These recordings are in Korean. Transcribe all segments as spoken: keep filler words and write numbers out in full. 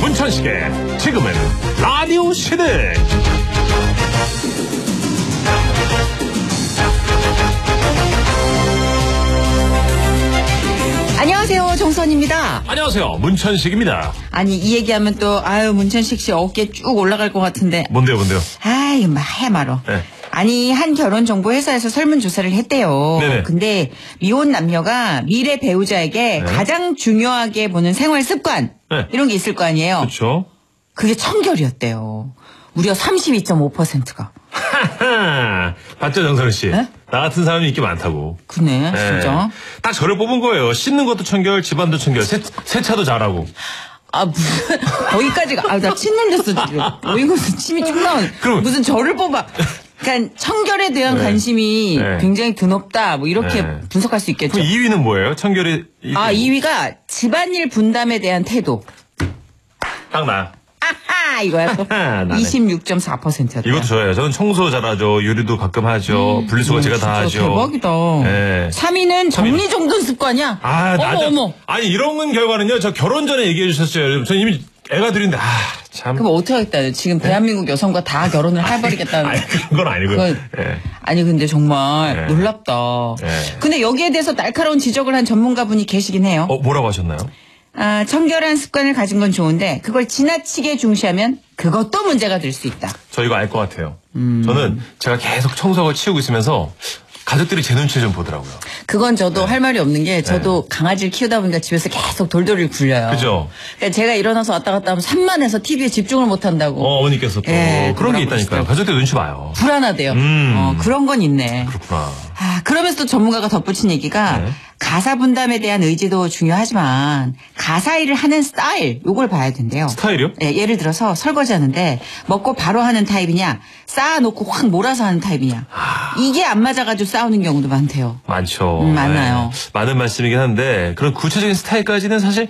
문천식의 지금은 라디오 시대. 안녕하세요, 정선입니다. 안녕하세요, 문천식입니다. 아니, 이 얘기하면 또 아유, 문천식 씨 어깨 쭉 올라갈 것 같은데. 뭔데요, 뭔데요? 아이, 해 말어. 네. 아니, 한 결혼정보회사에서 설문조사를 했대요. 네네. 근데 미혼 남녀가 미래 배우자에게 네. 가장 중요하게 보는 생활 습관 네. 이런 게 있을 거 아니에요. 그렇죠. 그게 청결이었대요. 무려 삼십이 점 오 퍼센트가. 하하. 봤죠, 정선 씨? 네? 나 같은 사람이 인기 많다고. 그네, 진짜. 딱 저를 뽑은 거예요. 씻는 것도 청결, 집안도 청결, 세, 세차도 잘하고. 아, 무슨, 거기까지가, 아, 나 침 흘렸어, 지금. 어이구서 침이 쭉 나오네. 그럼- 무슨 저를 뽑아. 그러니까 청결에 대한 네. 관심이 네. 굉장히 드높다, 뭐 이렇게 네. 분석할 수 있겠죠. 그럼 이 위는 뭐예요? 청결이. 아, 이 위가 집안일 분담에 대한 태도. 딱 나. 아하! 이거야 또. 아하, 나네. 이십육 점 사 퍼센트였다. 이것도 저예요. 저는 청소 잘하죠. 요리도 가끔 하죠. 분리수거 제가 다 하죠. 대박이다. 네. 삼 위는 정리정돈 습관이야. 아, 어머, 나도- 어머. 아니, 이런 결과는요, 저 결혼 전에 얘기해 주셨어요. 저 이미 애가 둘인데, 아, 참. 그럼 어떻게 하겠다. 지금 대한민국 여성과 다 결혼을 해버리겠다는. 아니, 그런 건 아니고요. 그건- 예. 아니 근데 정말 네. 놀랍다. 네. 근데 여기에 대해서 날카로운 지적을 한 전문가분이 계시긴 해요. 어, 뭐라고 하셨나요? 아, 청결한 습관을 가진 건 좋은데 그걸 지나치게 중시하면 그것도 문제가 될 수 있다. 저 이거 알 것 같아요. 음. 저는 제가 계속 청소를 치우고 있으면서 가족들이 제 눈치를 좀 보더라고요. 그건 저도 할 말이 없는 게 저도 강아지를 키우다 보니까 집에서 계속 돌돌이를 굴려요. 그죠? 그러니까 제가 일어나서 왔다 갔다 하면 산만해서 티비에 집중을 못 한다고. 어, 어머니께서 또 예, 그런 게 그러고 있다니까요. 있어요. 가족들 눈치 봐요. 불안하대요. 음. 어, 그런 건 있네. 그렇구나. 아, 그러면서 또 전문가가 덧붙인 얘기가 네. 가사 분담에 대한 의지도 중요하지만 가사 일을 하는 스타일 요걸 봐야 된대요. 스타일이요? 예, 예를 들어서 설거지 하는데 먹고 바로 하는 타입이냐 쌓아놓고 확 몰아서 하는 타입이냐 이게 안 맞아가지고 싸우는 경우도 많대요. 많죠. 음, 많아요. 네. 많은 말씀이긴 한데 그런 구체적인 스타일까지는 사실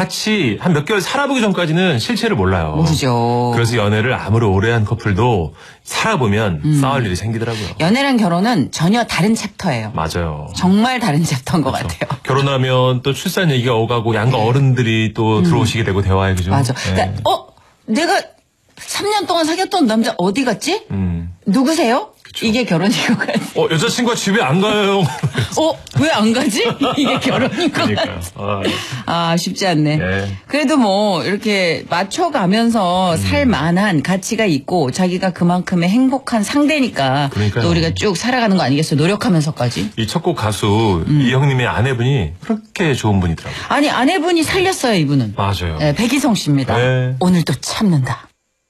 같이 한 몇 개월 살아보기 전까지는 실체를 몰라요. 모르죠. 그래서 연애를 아무리 오래 한 커플도 살아보면 음. 싸울 일이 생기더라고요. 연애랑 결혼은 전혀 다른 챕터예요. 맞아요. 정말 다른 챕터인 것 같아요. 결혼하면 또 출산 얘기가 오가고 양가 어른들이 또 들어오시게 되고 대화에 그죠? 음. 맞아. 네. 그러니까 어 내가 삼 년 동안 사귀었던 남자 어디 갔지? 음. 누구세요? 이게 결혼인 것 같아. 어, 여자친구가 집에 안 가요. 어? 왜 안 가지? 이게 결혼인 것 그러니까. 같아. 아, 아, 쉽지 않네. 네. 그래도 뭐, 이렇게 맞춰가면서 살 만한 가치가 있고, 자기가 그만큼의 행복한 상대니까, 그러니까요. 또 우리가 쭉 살아가는 거 아니겠어요? 노력하면서까지. 이 첫 곡 가수 이 형님의 아내분이 그렇게 좋은 분이더라고요. 아니, 아내분이 살렸어요, 이분은. 맞아요. 네, 백이성 씨입니다. 네. 오늘도 참는다.